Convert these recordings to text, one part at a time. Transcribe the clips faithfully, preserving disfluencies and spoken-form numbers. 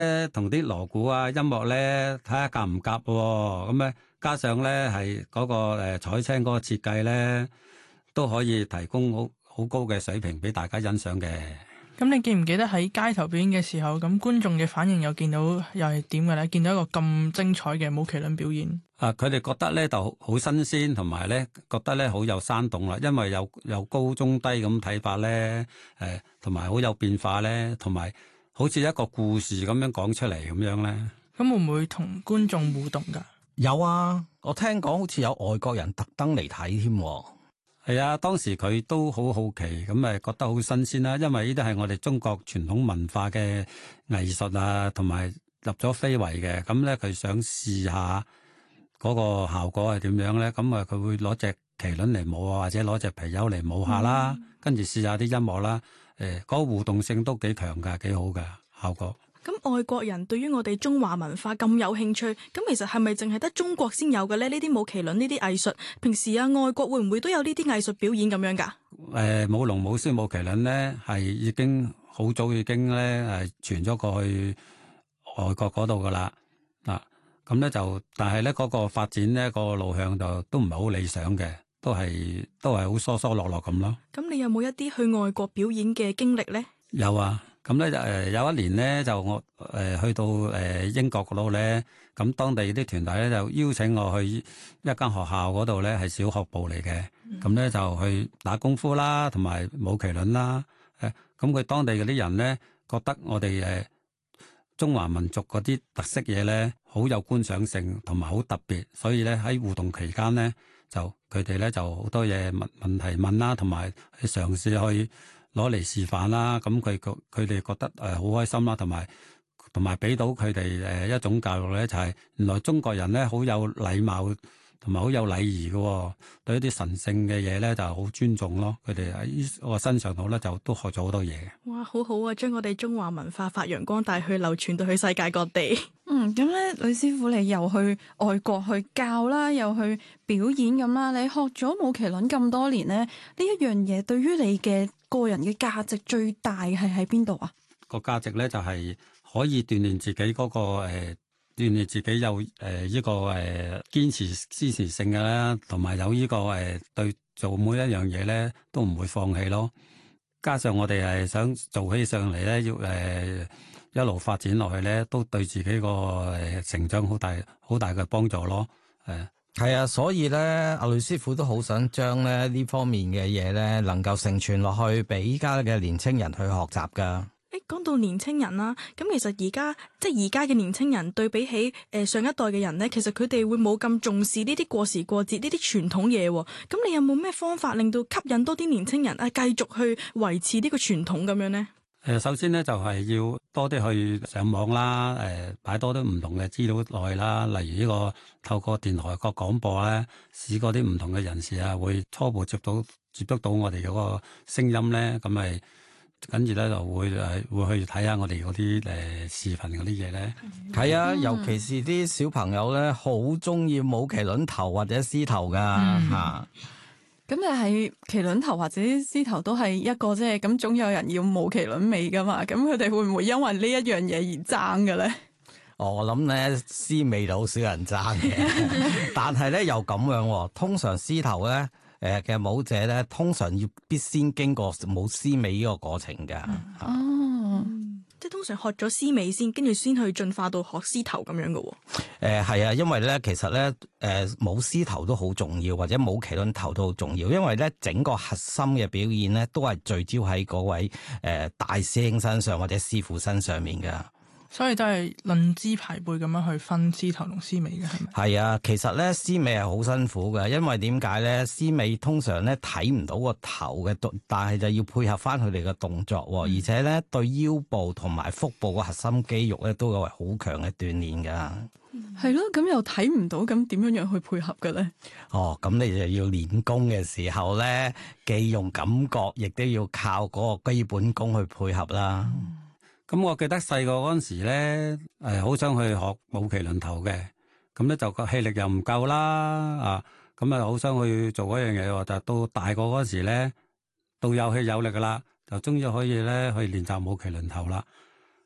咧同啲鑼鼓啊音樂咧睇下夾唔夾喎，咁咧加上咧係嗰個誒彩青嗰個設計咧都可以提供好好高嘅水平俾大家欣賞嘅。 咁你記唔記得喺街頭表演嘅時候，咁觀眾嘅反應又見到又係點嘅咧？見到一個咁精彩嘅舞麒麟表演， 啊，佢哋覺得咧就好新鮮，同埋咧覺得咧好有生動啦，因為有有高中低咁睇法咧，誒同埋好有變化咧，同埋好似一個故事咁樣講出嚟咁樣咧。 咁會唔會同觀眾互動㗎？ 有啊，我聽講好似有外國人特登嚟睇添。 係啊，當時佢都好好奇，咁誒覺得好新鮮啦，因為呢啲係我哋中國傳統文化嘅藝術啊，同埋入咗非遺嘅，咁咧佢想試下嗰個效果係點樣咧，咁啊佢會攞隻麒麟嚟舞啊，或者攞隻貔貅嚟舞下啦，嗯、跟住試下啲音樂啦，誒、呃、嗰、嗰個互動性都幾強㗎，幾好㗎效果。 咁外國人對於我哋中華文化咁有興趣，咁其實係咪淨係得中國先有嘅咧？呢啲舞麒麟呢啲藝術，平時啊外國會唔會都有呢啲藝術表演咁樣㗎？誒、 呃、舞龍舞獅舞麒麟咧係已經好早已經咧係傳咗過去外國嗰度㗎啦，啊咁咧就但係咧嗰個發展咧、嗰個路向就都唔係好理想嘅，都係都係好疏疏落落咁咯。咁你有冇一啲去外國表演嘅經歷咧？ 有啊。咁咧就誒有一年咧就我誒、呃、去到誒、呃、英國嗰度咧，咁當地啲團體咧就邀請我去一間學校嗰度咧係小學部嚟嘅，咁咧、嗯、就去打功夫啦，同埋舞麒麟啦，誒咁佢當地嗰啲人咧覺得我哋誒、呃、中華民族嗰啲特色嘢咧好有觀賞性同埋好特別，所以咧喺互動期間咧就佢哋咧就好多嘢問問題問啦，同埋去嘗試去攞嚟示範啦，咁佢佢佢哋覺得誒好開心啦，同埋同埋俾到佢哋誒一種教育咧，就係原來中國人咧好有禮貌同埋好有禮儀嘅，對一啲神聖嘅嘢咧就好尊重咯。佢哋喺我身上度咧就都學咗好多嘢。 哇，好好啊！將我哋中華文化發揚光大，去流傳到去世界各地。 嗯，咁咧，呂師傅你又去外國去教啦，又去表演咁啦，你學咗舞麒麟咁多年咧，呢一樣嘢對於你嘅個人嘅價值最大係喺邊度啊？ 個價值咧就係可以鍛鍊自己嗰、那個誒、呃，鍛鍊自己有誒呢、呃這個誒、呃、堅持支持性嘅啦，同埋有呢、這個誒、呃、對做每一樣嘢咧都唔會放棄咯。加上我哋係想做起上嚟咧，要誒、呃、一路發展落去咧，都對自己個誒成長好大好大嘅幫助咯。誒係啊，所以咧，阿呂師傅都好想將咧呢方面嘅嘢咧，能夠承傳落去俾依家嘅年青人去學習噶。 誒，講到年青人啦，咁其實而家即係而家嘅年青人對比起誒、呃、上一代嘅人咧，其實佢哋會冇咁重視呢啲過時過節呢啲傳統嘢。咁你有冇咩方法令到吸引多啲年青人啊，繼續去維持呢個傳統咁樣咧？ 誒，首先咧就係、是、要多啲去上網啦，誒、呃，擺多啲唔同嘅資料落去啦，例如呢、這個透過電台個廣播咧，使嗰啲唔同嘅人士啊，會初步接到接觸到我哋嗰個聲音咧，咁咪跟住咧就會誒會去睇下我哋嗰啲誒視頻嗰啲嘢咧。 係啊，尤其是啲小朋友咧，好中意舞麒麟頭或者獅頭噶吓。 咁你係麒麟頭或者獅頭都係一個啫，咁總有人要舞麒麟尾噶嘛？咁佢哋會唔會因為呢一樣嘢而爭嘅咧？ 哦，我諗咧獅尾就好少人爭嘅，但係咧又咁樣，通常獅頭咧誒嘅舞者咧，通常要必先經過舞獅尾呢個過程噶。 哦。 即係通常學咗獅尾先，跟住先去進化到學獅頭咁樣嘅喎。誒、 呃，係啊，因為咧，其實咧，誒、呃，舞獅頭都好重要，或者舞麒麟頭都好重要，因為咧，整個核心嘅表現咧，都係聚焦喺嗰位誒、呃、大師兄身上或者師傅身上面噶。 所以都係論資排輩咁樣去分獅頭同獅尾嘅，係咪？係啊，其實咧獅尾係好辛苦嘅，因為點解咧？獅尾通常咧睇唔到個頭嘅動，但係就要配合翻佢哋嘅動作，嗯、而且咧對腰部同埋腹部個核心肌肉咧都有好強嘅鍛煉噶。 係咯，咁又睇唔到，咁點樣樣去配合嘅咧？ 哦，咁你就要練功嘅時候咧，既用感覺，亦都要靠嗰個基本功去配合啦。嗯咁我記得細個嗰陣時咧，誒、呃、好想去學舞麒麟頭嘅，咁咧就個氣力又唔夠啦，啊，咁啊好想去做嗰樣嘢喎，就到大個嗰陣時咧，到有氣有力噶啦，就終於可以咧去練習舞麒麟頭啦。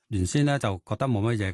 原先咧就覺得冇乜嘢